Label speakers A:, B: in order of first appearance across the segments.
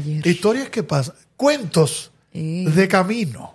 A: ayer.
B: Historias que pasan. Cuentos de camino.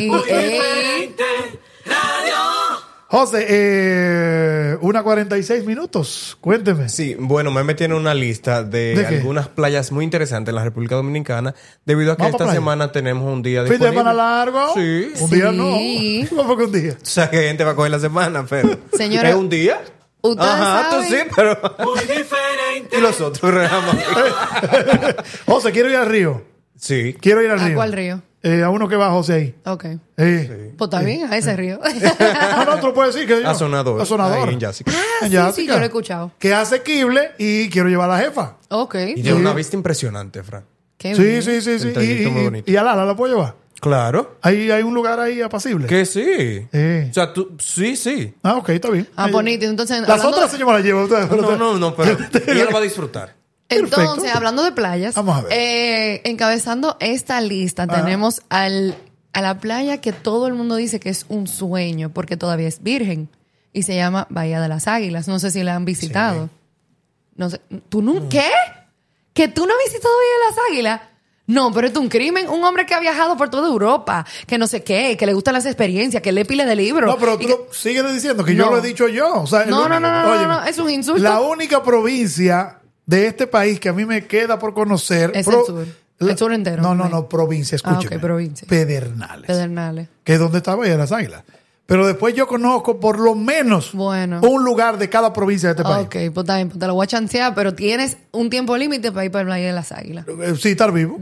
B: José, 1:46. Cuénteme.
C: Sí, bueno, me metí en una lista de algunas playas muy interesantes en la República Dominicana, debido a que esta semana tenemos un día
B: ¿Fin de
C: disponible.
B: semana largo?
C: Sí.
B: Un día no. ¿Cómo que un día?
C: O sea, que gente va a coger la semana, pero...
A: Señora,
C: ¿es un día?
A: ¿ustedes
C: Ajá,
A: saben?
C: tú sí, pero... Muy diferente. Y los otros, Ramos.
B: José, quiero ir al río.
C: Sí.
B: Quiero ir al río.
A: ¿A cuál río?
B: A uno que va, José, ahí.
A: Ok.
B: Pues
A: está bien, a ese río.
B: No, tú lo puedes decir. Que
C: A Sonador.
B: Sonador.
C: Ahí en Jássica.
A: Ah,
B: En
A: sí,
B: Jássica.
A: yo lo he escuchado.
B: Que es asequible y quiero llevar a la jefa.
A: Ok.
C: Y tiene una vista impresionante, Fran.
A: Qué
B: Sí,
A: bien.
B: sí, sí, sí.
C: El trayecto muy bonito.
B: Y a Lala la puedo llevar.
C: Claro.
B: Hay un lugar ahí apacible.
C: Que sí.
B: Sí.
C: O sea, tú... Sí.
B: Ah, ok, está bien.
A: Ah, bonito. Entonces,
B: Las
A: hablando
B: otras sí yo me las llevo.
C: No, pero ella lo va a disfrutar.
A: Entonces,
B: Perfecto.
A: hablando de playas,
B: Vamos a ver.
A: encabezando esta lista, tenemos a la playa que todo el mundo dice que es un sueño porque todavía es virgen y se llama Bahía de las Águilas. No sé si la han visitado. No sé. ¿Tú no? ¿Qué? ¿Que tú no has visitado Bahía de las Águilas? No, pero es un crimen. Un hombre que ha viajado por toda Europa, que no sé qué, que le gustan las experiencias, que lee pile de libros.
B: No, pero tú sigues diciendo que yo
A: No.
B: lo he dicho yo. O sea,
A: No,
B: óyeme,
A: no, es un insulto.
B: La única provincia de este país que a mí me queda por conocer
A: Es el sur. El sur entero.
B: No, provincia, escúcheme.
A: ok, provincia.
B: Pedernales.
A: Pedernales.
B: Que es donde está Bahía de las Águilas. Pero después yo conozco por lo menos un lugar de cada provincia de este país.
A: Ok, pues está bien, pues te lo voy a chancear, pero tienes un tiempo límite para ir para el Bahía de las Águilas.
B: Sí, estar vivo.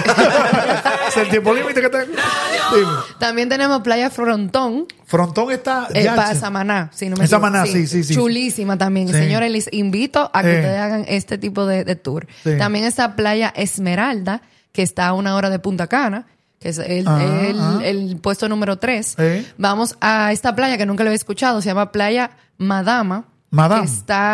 B: Es el tiempo límite que tengo. Dime.
A: También tenemos Playa Frontón.
B: Frontón está...
A: Para Samaná, si no me
B: En Samaná,
A: equivoco.
B: sí.
A: Chulísima también.
B: Sí.
A: Señores, les invito a que ustedes hagan este tipo de tour.
B: Sí.
A: También está Playa Esmeralda, que está a 1 hora de Punta Cana, que es el puesto número 3.
B: Sí.
A: Vamos a esta playa que nunca lo había escuchado, se llama Playa Madama.
B: Madame.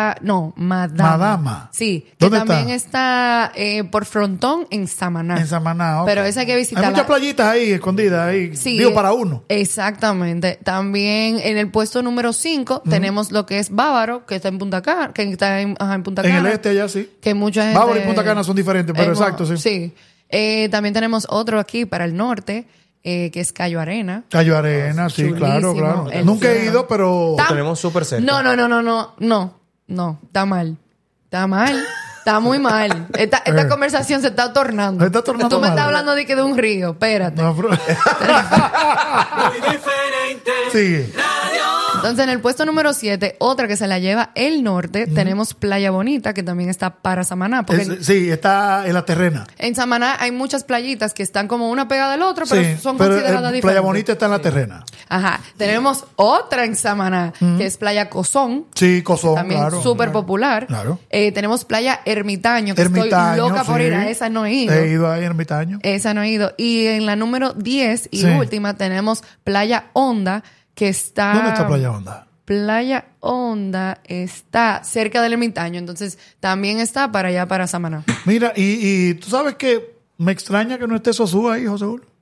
A: Madama. Sí, que
B: ¿Dónde
A: también está por Frontón en Samaná.
B: En Samaná, ok.
A: Pero esa hay que visitarla.
B: Hay muchas playitas ahí escondidas ahí.
A: Sí,
B: Digo, para uno.
A: Exactamente. También en el puesto número 5 tenemos lo que es Bávaro, que está en Punta Cana, que está en Punta Cana.
B: En el este allá sí.
A: Que mucha gente...
B: Bávaro y Punta Cana son diferentes, pero
A: no,
B: exacto, sí.
A: Sí. También tenemos otro aquí para el norte, que es Cayo Arena.
B: Cayo Arena, sí,
A: Chulísimo.
B: claro.
A: El
B: Nunca he
A: cielo.
B: ido, pero...
C: Lo tenemos súper cerca.
A: No, está mal. Está mal. Está muy mal. Esta conversación se está tornando.
B: Se está tornando
A: Tú me
B: mal.
A: estás hablando de que de un río. Espérate.
B: No, pero- Sigue.
A: Entonces, en el puesto número 7, otra que se la lleva el norte, tenemos Playa Bonita, que también está para Samaná. Porque
B: Sí, está en la terrena.
A: en Samaná hay muchas playitas que están como una pegada del otro, pero
B: Sí,
A: son
B: pero
A: consideradas diferentes.
B: Playa Bonita está en la terrena.
A: Ajá. Tenemos otra en Samaná, que es Playa Cozón.
B: Sí, Cozón,
A: También
B: claro.
A: súper
B: claro.
A: popular.
B: Claro.
A: Tenemos Playa Ermitaño, que estoy loca por
B: sí.
A: ir a esa, no he ido.
B: He ido ahí, Ermitaño.
A: Esa no he ido. Y en la número 10 y
B: Sí.
A: última tenemos Playa Honda, que está...
B: ¿Dónde está Playa Honda?
A: Playa Honda está cerca del Ermitaño, entonces también está para allá, para Samaná.
B: Mira, y tú sabes que me extraña que no esté Sosúa ahí, José Ul.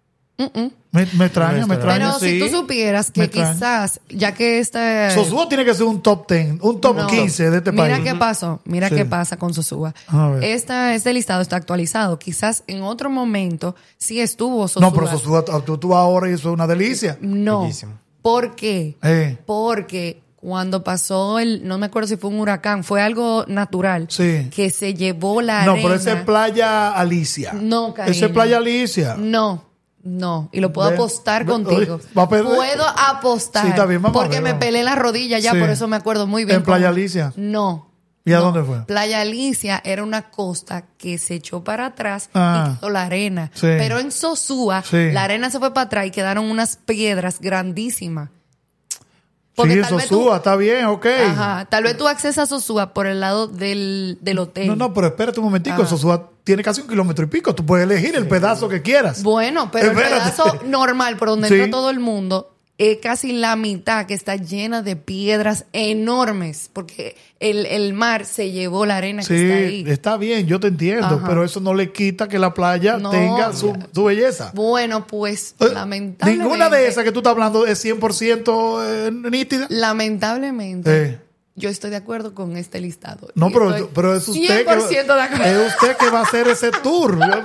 B: Me extraña.
A: Pero si
C: sí.
A: tú supieras que
B: Me extraña.
A: quizás, ya que
B: Sosúa tiene que ser un top 10, un top
A: No.
B: 15 de este
A: Mira
B: país.
A: qué pasó, mira
B: Sí.
A: qué pasa con Sosúa.
B: A ver.
A: Este listado está actualizado. Quizás en otro momento sí estuvo Sosúa.
B: No, pero Sosúa, tú ahora y eso es una delicia.
A: No.
C: Bellísimo.
A: ¿Por qué? Porque cuando pasó no me acuerdo si fue un huracán, fue algo natural.
B: Sí.
A: Que se llevó la
B: No,
A: arena.
B: pero ese es Playa Alicia.
A: No, cariño.
B: Ese es Playa Alicia.
A: No. Y lo puedo
B: Ve,
A: apostar
B: ve,
A: contigo.
B: oye, va a perder.
A: Puedo apostar.
B: Sí, está bien, vamos a
A: porque
B: ver,
A: me
B: vamos.
A: pelé la rodilla ya,
B: Sí.
A: por eso me acuerdo muy bien.
B: ¿En Playa Alicia?
A: No.
B: ¿Y a
A: No.
B: dónde fue?
A: Playa Alicia era una costa que se echó para atrás
B: Ah.
A: y quedó la arena.
B: Sí.
A: Pero en Sosúa,
B: Sí.
A: la arena se fue para atrás y quedaron unas piedras grandísimas.
B: Sí,
A: Porque
B: en
A: tal vez
B: Sosúa, está bien, ok.
A: Ajá, tal vez tú accesas a Sosúa por el lado del hotel.
B: No, pero espérate un momentico. Sosúa tiene casi 1 kilómetro y pico. Tú puedes elegir el pedazo que quieras.
A: Bueno, pero el
B: Espérate.
A: pedazo normal por donde
B: Sí.
A: entra todo el mundo es casi la mitad que está llena de piedras enormes porque el mar se llevó la arena que
B: Sí,
A: está ahí.
B: está bien, yo te entiendo,
A: Ajá.
B: pero eso no le quita que la playa
A: No,
B: tenga su belleza.
A: Bueno, pues
B: Eh,
A: lamentablemente.
B: Ninguna de esas que tú estás hablando es 100% nítida.
A: Lamentablemente. Yo estoy de acuerdo con este listado.
B: No,
A: Y
B: pero
A: estoy
B: es usted
A: 100% de acuerdo.
B: es usted que va a hacer ese tour.